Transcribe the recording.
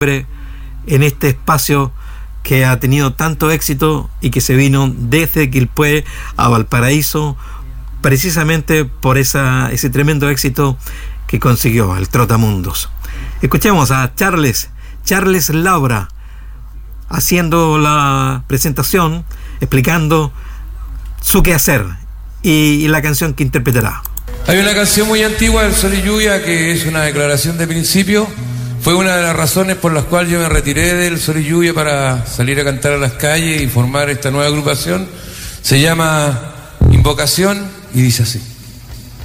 en este espacio que ha tenido tanto éxito y que se vino desde Quilpué a Valparaíso precisamente por ese tremendo éxito que consiguió el Trotamundos. Escuchemos a Charles Laura haciendo la presentación, explicando su quehacer y la canción que interpretará. Hay una canción muy antigua del Sol y Lluvia que es una declaración de principio. Fue una de las razones por las cuales yo me retiré del Sol y Lluvia para salir a cantar a las calles y formar esta nueva agrupación. Se llama Invocación y dice así.